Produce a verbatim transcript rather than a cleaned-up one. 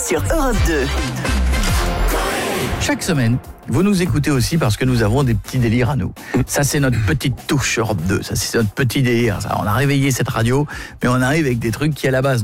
sur Europe deux. Chaque semaine, vous nous écoutez aussi parce que nous avons des petits délires à nous. Ça, c'est notre petite touche Europe deux. Ça, c'est notre petit délire. Ça, on a réveillé cette radio, mais on arrive avec des trucs qui, à la base,